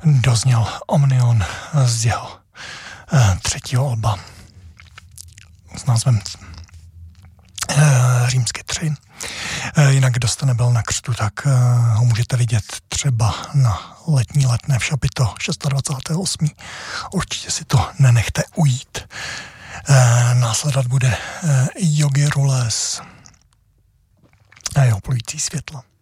dozněl Omnion z jeho třetího alba s názvem Římsky 3. Jinak, kdo jste nebyl na křtu, tak ho můžete vidět třeba na letní Letné v Šapito 26.8. Určitě si to nenechte ujít. Následovat bude Yogi Rules a jeho plující světlo.